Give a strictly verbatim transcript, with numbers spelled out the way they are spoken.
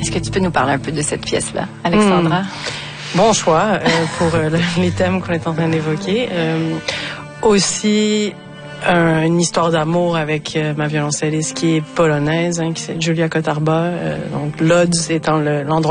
Est-ce que tu peux nous parler un peu de cette pièce-là, Alexandra? Mmh. Bon choix euh, pour euh, les thèmes qu'on est en train d'évoquer. Euh, aussi, euh, une histoire d'amour avec euh, ma violoncelliste qui est polonaise, hein, qui c'est Julia Kotarba. Euh, donc, Lodz étant le, l'endroit